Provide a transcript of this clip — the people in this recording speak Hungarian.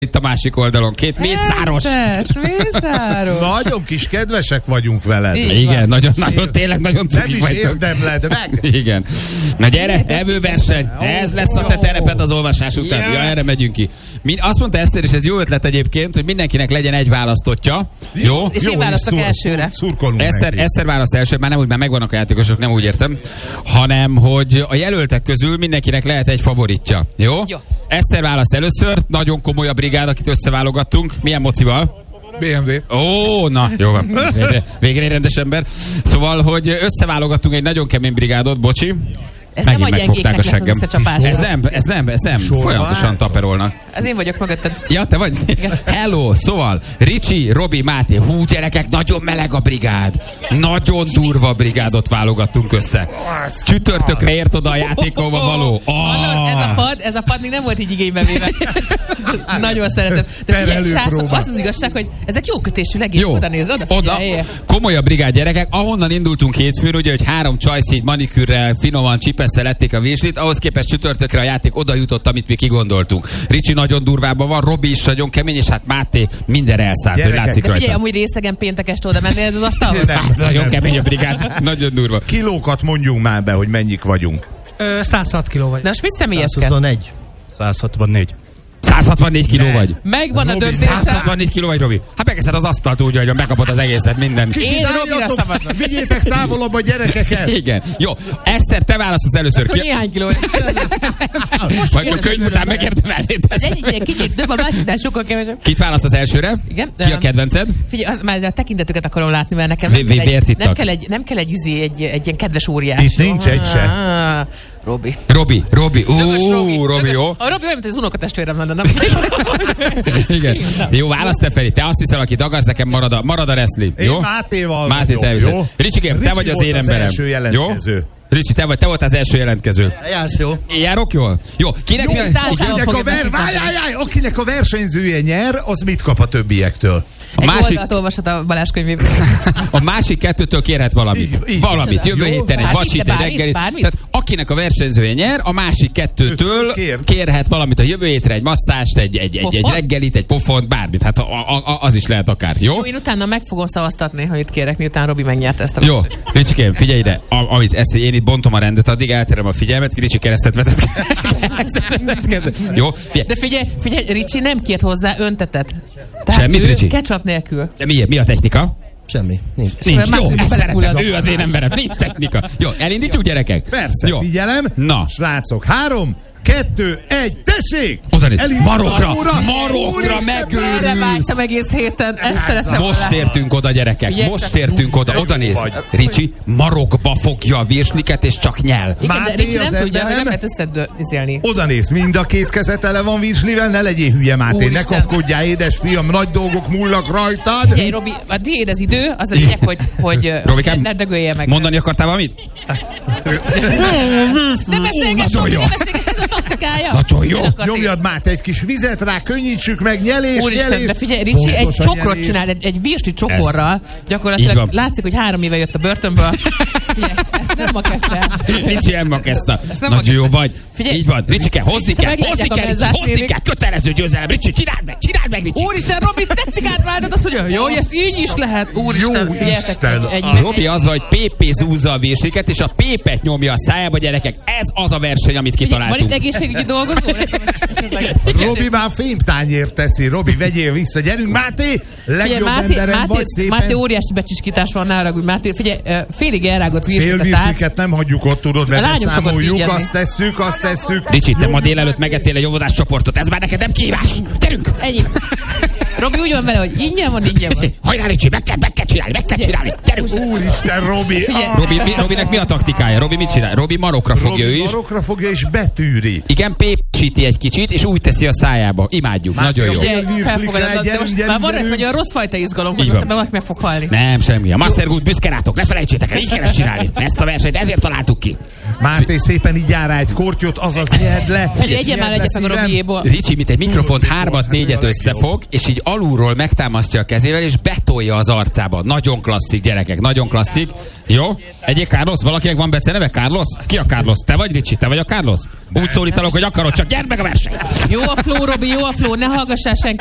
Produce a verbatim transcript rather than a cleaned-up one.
itt a másik oldalon. Két mészáros. mészáros. Nagyon kis kedvesek vagyunk veled. Igen, Igen nagyon, nagyon, tényleg nagyon Nem is vagytok. érdemled meg. Igen. Na gyere, evőverseny. Ez lesz a te tereped az olvasás után. Ja, erre megyünk ki. Mind, azt mondta Eszter, és ez jó ötlet egyébként, hogy mindenkinek legyen egy választottja. Jó? És én választok elsőre. Szurkolunk Eszter, Eszter választ első, már nem úgy, már megvannak a játékosok, nem úgy értem, hanem, hogy a jelöltek közül mindenkinek lehet egy favoritja. Jó? Jó. Eszter választ először, nagyon komoly a brigád, akit összeválogattunk. Milyen mocival? bé em vé. Ó, na, jó van. Végre, végre egy rendes ember. Szóval, hogy összeválogattunk egy nagyon kemény brigádot, bocsi. Ez nem a gyengéknek lesz az összecsapás. Ez nem, ez nem, ez nem. Sorba. Folyamatosan taperolnak. Az én vagyok mögötted. Ja, te vagy? Hello, szóval, Ricsi, Robi, Máté, hú, gyerekek, nagyon meleg a brigád. Nagyon durva brigádot válogattunk össze. Csütörtökre ért oda a játékolba való. Hallod, ez a pad, ez a pad még nem volt így igénybe véve. Nagyon szeretem. De figyelj, srácok, az az igazság, hogy ez egy jó kötésű legény. Oda néz, oda figyelj. Oda, komolyabb brigád, gyerekek. Ahonnan indultunk hétfőn, ugye, hogy három csajszígy manikűrrel finoman csipesszel lették a virslit, ahhoz képest csütörtökre a játék oda jutott, amit mi kigondoltunk. Ricsi nagyon durvában van, Robi is nagyon kemény, és hát Máté mindenre elszállt, Gyerekek. hogy látszik De figyelj, rajta. amúgy részegen péntek este oda menni ez az asztalhoz. Hát, nagyon kemény a brigád, nagyon durva. Kilókat mondjunk már be, hogy mennyik vagyunk. száz hat kiló vagy. Na most mit személyeskedsz? százhuszonegy. száz hatvannégy. száz hatvannégy kiló Ne. vagy. Megvan a Robi, döntése. száz hatvannégy kiló vagy, Robi. Hát megeszed az asztalt úgy, hogy megkapod az egészet, minden. Én Robira szavazok. Vigyétek távolabb a gyerekeket. Igen. Jó. Eszter, te válaszolsz először. Azt, hogy néhány kiló. Vagy a könyv után megérdemelnéd Az ezt. egyik kicsit több, a másiknál sokkal kevesebb. Kit választasz elsőre? Igen. Ki a kedvenced? Figyelj, az, már a tekintetüket akarom látni, mert nekem V- nem, kell v- vért egy, ittak. nem kell egy, nem kell egy, izé, egy, egy ilyen kedves óriás. Itt nincs egy se. Ah, Robi. Robi, Robi, Dögös ú, Robi, dögös. jó. A Robi olyan, mint az unokatestvérem lenne, nem? Igen. Jó, válasz te, Feri. Te azt hiszel, akit akarsz, nekem marad a, marad a reszli. Én Jó? Mátéval Máté, vagyok, te elviszed. jó? Ricsikém, te Ricsi vagy az volt én az emberem. első jelentkező. Jó? Ricsi, te vagy, te volt az első jelentkező. Jársz jó. Én járok jól? Jó, kinek Jó, mi a... táncolva Igen? Akinek a, fogja ver... beszélni. Vájjájjáj, akinek a versenyzője nyer, az mit kap a többiektől? A Egy másik, oldalt olvashat a Balázs könyvéből. a másik kettőtől kérhet valamit. Így, így. Valamit. Jövő Jó. héten egy Bármit, vacsit, de egy bármit, reggelit. bármit. Tehát akinek a versenyzője nyer, a másik kettőtől Kér. kérhet valamit a jövő hétre, egy masszást, egy, egy, egy, egy Pofont? reggelit, egy pofont, bármit. Hát a, a, a, az is lehet akár. Jó? Jó, én utána meg fogom szavaztatni, hogy itt kérek, miután Robi megnyerte ezt a Jó, versenyt. Ricsikém, figyelj ide, a, amit ezt, én itt bontom a rendet, addig elterem a figyelmet, Ricsi keresztet vetett. Jó, figyelj. De figyelj, figyelj, Ricsi nem kért hozzá öntetet. Tehát Semmit, ő Ricsi? ketchup nélkül. De mi, mi a technika? Semmi. Nincs. Nincs. már Jó, második ezt belehullad. szeretem, ő az én emberem, nincs technika. Jó, elindítjuk, gyerekek? Persze, Jó. figyelem. Na. Srácok, három, kettő, egy, tessék! Oda néz. Elindul- Marokra, Ura, marokra úristen, megőrülsz. Erre vágytam egész héten, ezt szeretem volna Most látni. értünk oda, gyerekek, Figyelj, most csak- értünk oda, oda néz. vagy. Ricsi marokba fogja a virsliket, és csak nyel. Igen, de Máté Ricsi az nem tudja, hogy emberem. nem lehet összedőzélni. Oda néz, mind a két keze tele van virslivel, ne legyél hülye, Máté, ne Úristen. kapkodjál, édesfiam, nagy dolgok múlnak rajtad. Figyelj, Robi, a tiéd az idő, az a lényeg, hogy, hogy Robikám, ne dögölje meg. mondani akartál valamit? Ne beszélgess, Nagyon Robi, jó. ne beszélgess, ez a taktikája. Nagyon jó. Mit akarsz? Nyomjad Máté egy kis vizet rá, könnyítsük meg, nyelés, Úristen, nyelés. de figyelj, Ricsi egy Fontos a csokrot nyelés. csinál, egy, egy virsli csokorral. Így van. Gyakorlatilag látszik, hogy három éve jött a börtönből. Figyelj, ezt nem ma kezdte. Ricsi nem ma kezdte. Ezt nem ma Nagyon jó kezdte. vagy. Figyelj. Így van. Ricsike, hozni Te kell, hozni meglátják a kell, Ricsi, mezzás hozni nénik. kell. Kötelező győzelem. Ricsi, csináld meg, csináld meg, Ricsi. Úristen, Robi, technikát váltod, azt mondja, jó, hogy ez így is lehet. Úristen, Jó figyeljetek. Isten. Egy, A Robi az, hogy pépé zúzza a virsliket, és a pépet nyomja a szájába, gyerekek. Ez az a verseny, amit Figyelj, van itt kitaláltunk. egészségügyi dolgozó? Robi már fémtányért teszi. Robi, vegyél vissza. Gyerünk, Máté! Figyelj, Legjobb Máté, emberem Máté, vagy szépen. Máté óriási becsiskítás van, ne haragudj, Máté. Figyelj, ö, félig elrágott Fél virsliket át. virsliket nem hagyjuk ott, tudod, A mert lányom szokott így számoljuk, enni. azt tesszük, azt tesszük. Ricsi, te ma Nyomjuk, délelőtt Máté. megettél egy óvodás csoportot. Ez már neked nem kívás. Gyerünk! Ennyi. Robi úgy van vele, hogy ingyen van, ingyen van. Hajrá, Ricsi, meg kell, meg kell csinálni, meg kell csinálni. Gyerünk! Úristen, Robi! Figyelj. Ah, Robi, mi, Robinek mi a taktikája? Robi mit csinál? Robi marokra fogja ő Robi is. marokra fogja és betűri. Igen, pépsíti egy kicsit, és úgy teszi a szájába. Imádjuk, Máté, nagyon jó. ugye? Figyelj, virslikkel, felfogadod, de gyerünk, most gyerünk, már van gyerünk. egy vagy a rossz fajta izgalom, hogy Így most van. ebben meg fog halni. Nem, semmi. A Mastergood büszke rátok, ne felejtsétek el, így kell ezt csinálni. Ezt a versenyt ezért találtuk ki. Máté szépen így jár rá egy kortyot, azaz nyerd le. Figyelj, egyen már Nyerd le egyet meg a szívem. Robiéból. Ricsi, mint egy mikrofont hármat, négyet összefog, és így alulról megtámasztja a kezével, és betolja az arcába. Nagyon klasszik, gyerekek, nagyon klasszik. Jó? Egyik Carlos, valakinek van beceneve? Carlos? Ki a Carlos? Te vagy, Ricsi? Te vagy a Carlos? Úgy szólítalak, hogy akarod, csak gyerd meg a verseny! Jó a flow, Robi, jó a flow, ne hallgassál senki.